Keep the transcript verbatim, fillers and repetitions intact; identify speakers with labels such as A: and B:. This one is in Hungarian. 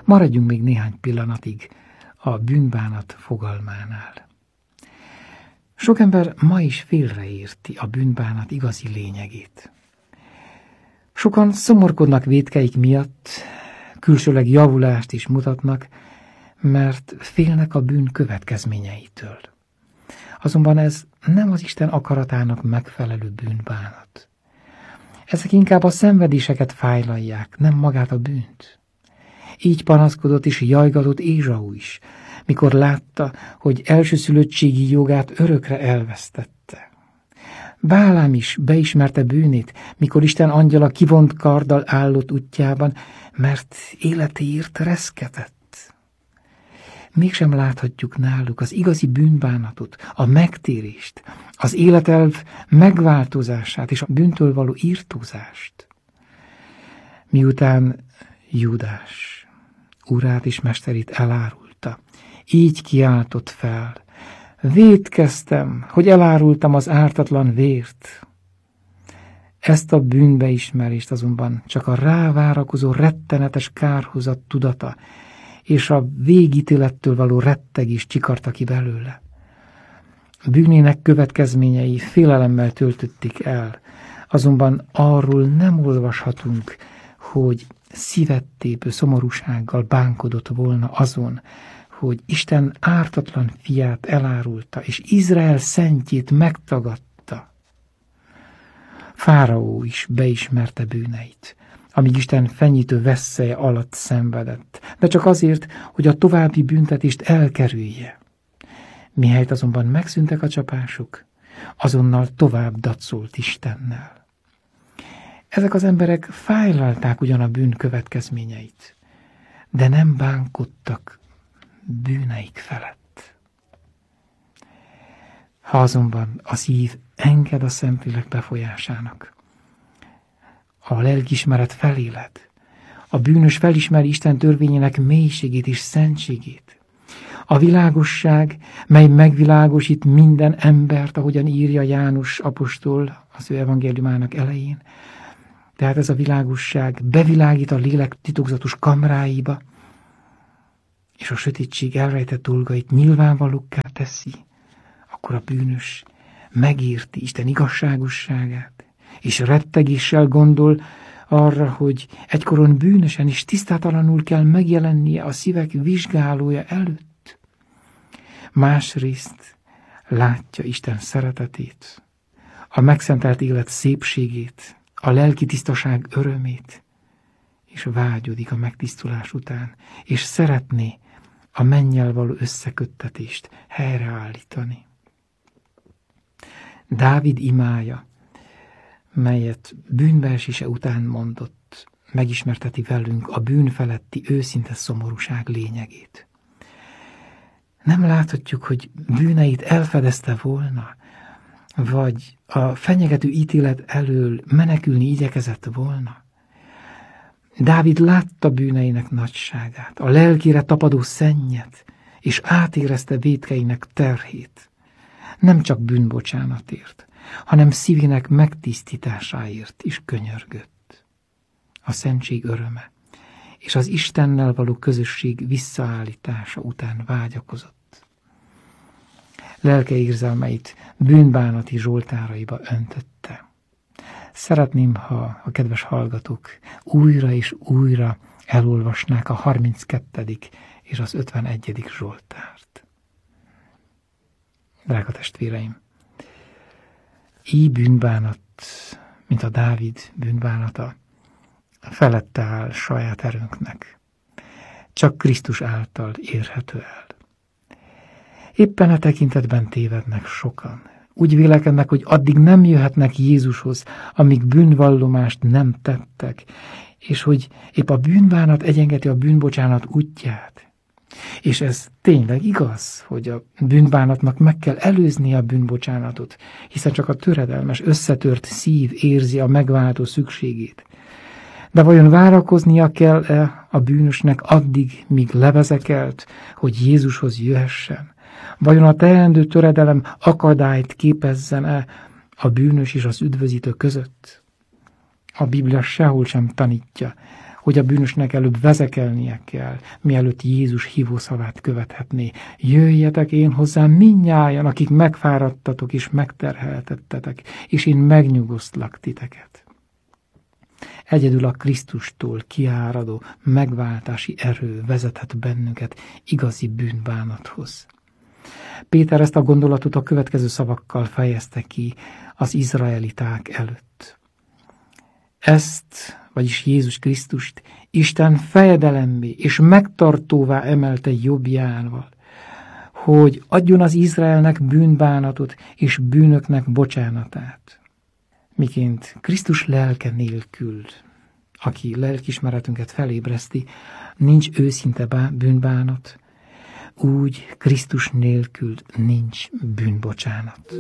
A: Maradjunk még néhány pillanatig a bűnbánat fogalmánál. Sok ember ma is félreérti a bűnbánat igazi lényegét. Sokan szomorkodnak vétkeik miatt, külsőleg javulást is mutatnak, mert félnek a bűn következményeitől. Azonban ez nem az Isten akaratának megfelelő bűnbánat. Ezek inkább a szenvedéseket fájlalják, nem magát a bűnt. Így panaszkodott és jajgatott Ézsau is, mikor látta, hogy elsőszülöttségi jogát örökre elvesztette. Bálám is beismerte bűnét, mikor Isten angyala kivont karddal állott útjában, mert életéért reszketett. Mégsem láthatjuk náluk az igazi bűnbánatot, a megtérést, az életelv megváltozását és a bűntől való írtózást. Miután Júdás urát és mesterét elárulta, így kiáltott fel: vétkeztem, hogy elárultam az ártatlan vért. Ezt a bűnbeismerést azonban csak a rávárakozó rettenetes kárhozat tudata és a végítélettől való rettegés csikarta ki belőle. Bűnének következményei félelemmel töltötték el, azonban arról nem olvashatunk, hogy szívettépő szomorúsággal bánkodott volna azon, hogy Isten ártatlan fiát elárulta, és Izrael szentjét megtagadta. Fáraó is beismerte bűneit, amíg Isten fenyítő vesszeje alatt szenvedett, de csak azért, hogy a további büntetést elkerülje. Mihelyt azonban megszűntek a csapások, azonnal tovább dacolt Istennel. Ezek az emberek fájlalták ugyan a bűn következményeit, de nem bánkodtak bűneik felett. Ha azonban a szív enged a Szentlélek befolyásának, a lelkiismeret feléled, a bűnös felismeri Isten törvényének mélységét és szentségét. A világosság, mely megvilágosít minden embert, ahogyan írja János apostol az ő evangéliumának elején. Tehát ez a világosság bevilágít a lélek titokzatos kamráiba, és a sötétség elrejtett dolgait nyilvánvalókká teszi, akkor a bűnös megérti Isten igazságosságát, és rettegéssel gondol arra, hogy egykoron bűnösen és tisztátalanul kell megjelennie a szívek vizsgálója előtt. Másrészt látja Isten szeretetét, a megszentelt élet szépségét, a lelki tisztaság örömét, és vágyodik a megtisztulás után, és szeretné a mennyel való összeköttetést helyreállítani. Dávid imája, melyet bűnbeesése után mondott, megismerteti velünk a bűn feletti őszinte szomorúság lényegét. Nem láthatjuk, hogy bűneit elfedezte volna, vagy a fenyegető ítélet elől menekülni igyekezett volna. Dávid látta bűneinek nagyságát, a lelkére tapadó szennyet, és átérezte vétkeinek terhét. Nem csak bűnbocsánatért, hanem szívének megtisztításáért is könyörgött. A szentség öröme és az Istennel való közösség visszaállítása után vágyakozott. Lelke érzelmeit bűnbánati zsoltáraiba öntötte. Szeretném, ha a kedves hallgatók újra és újra elolvasnák a harminckettedik és az ötvenegyedik zsoltárt. Drága testvéreim, így bűnbánat, mint a Dávid bűnbánata, felette áll saját erőnknek. Csak Krisztus által érhető el. Éppen a tekintetben tévednek sokan. Úgy vélekednek, hogy addig nem jöhetnek Jézushoz, amíg bűnvallomást nem tettek, és hogy épp a bűnbánat egyengeti a bűnbocsánat útját. És ez tényleg igaz, hogy a bűnbánatnak meg kell előznie a bűnbocsánatot, hiszen csak a töredelmes, összetört szív érzi a megváltó szükségét. De vajon várakoznia kell-e a bűnösnek addig, míg levezekelt, hogy Jézushoz jöhessen? Vajon a teendő töredelem akadályt képezzen-e a bűnös és az üdvözítő között? A Biblia sehol sem tanítja, hogy a bűnösnek előbb vezekelnie kell, mielőtt Jézus hívószavát követhetné. Jöjjetek én hozzám mindnyájan, akik megfáradtatok és megterheltettetek, és én megnyugosztlak titeket. Egyedül a Krisztustól kiáradó megváltási erő vezethet bennünket igazi bűnbánathoz. Péter ezt a gondolatot a következő szavakkal fejezte ki az izraeliták előtt. Ezt, vagyis Jézus Krisztust Isten fejedelemmé és megtartóvá emelte jobbjával, hogy adjon az Izraelnek bűnbánatot és bűnöknek bocsánatát. Miként Krisztus lelke nélkül, aki lelkiismeretünket felébreszti, nincs őszinte bűnbánat, úgy Krisztus nélkül nincs bűnbocsánat.